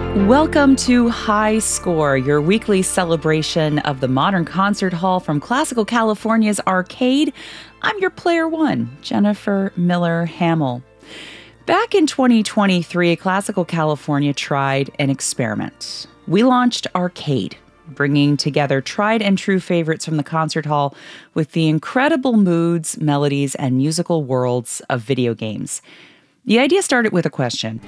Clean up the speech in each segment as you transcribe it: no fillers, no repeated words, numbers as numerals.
Welcome to High Score, your weekly celebration of the modern concert hall from Classical California's Arcade. I'm your player one, Jennifer Miller Hamill. Back in 2023, Classical California tried an experiment. We launched Arcade, bringing together tried and true favorites from the concert hall with the incredible moods, melodies, and musical worlds of video games. The idea started with a question.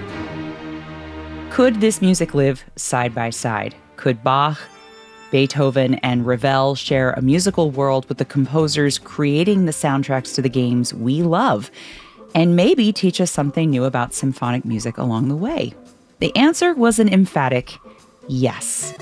Could this music live side by side? Could Bach, Beethoven, and Ravel share a musical world with the composers creating the soundtracks to the games we love, and maybe teach us something new about symphonic music along the way? The answer was an emphatic yes.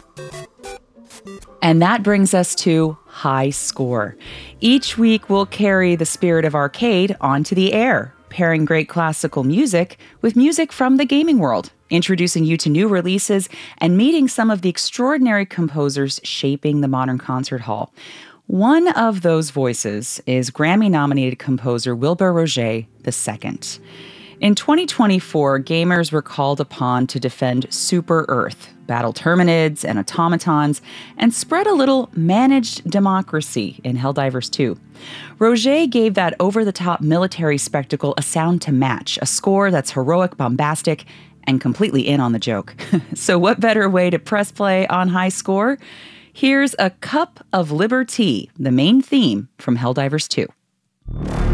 And that brings us to High Score. Each week we'll carry the spirit of Arcade onto the air, pairing great classical music with music from the gaming world, introducing you to new releases and meeting some of the extraordinary composers shaping the modern concert hall. One of those voices is Grammy-nominated composer Wilbur Roget II. In 2024, gamers were called upon to defend Super Earth, battle Terminids and automatons, and spread a little managed democracy in Helldivers 2. Roget gave that over-the-top military spectacle a sound to match, a score that's heroic, bombastic, and completely in on the joke. So what better way to press play on High Score? Here's A Cup of Liberty, the main theme from Helldivers 2.